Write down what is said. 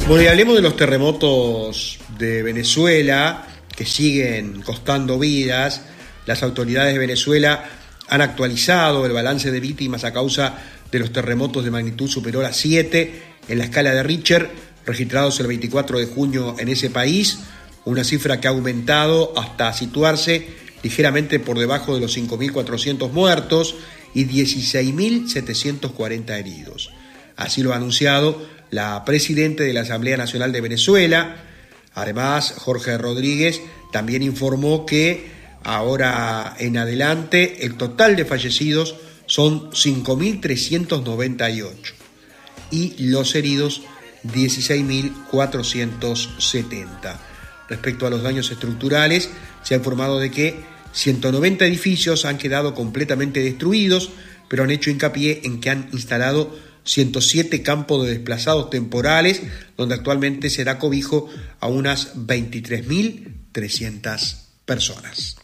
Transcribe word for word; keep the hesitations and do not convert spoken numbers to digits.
Bueno, y hablemos de los terremotos de Venezuela que siguen costando vidas. Las autoridades de Venezuela han actualizado el balance de víctimas a causa de los terremotos de magnitud superior a siete en la escala de Richter, registrados el veinticuatro de junio en ese país, una cifra que ha aumentado hasta situarse ligeramente por debajo de los cinco mil cuatrocientos muertos y dieciséis mil setecientos cuarenta heridos. Así lo ha anunciado la presidenta de la Asamblea Nacional de Venezuela. Además, Jorge Rodríguez también informó que ahora en adelante el total de fallecidos son cinco mil trescientos noventa y ocho y los heridos dieciséis mil cuatrocientos setenta. Respecto a los daños estructurales, se ha informado de que ciento noventa edificios han quedado completamente destruidos, pero han hecho hincapié en que han instalado ciento siete campos de desplazados temporales, donde actualmente se da cobijo a unas veintitrés mil trescientas personas.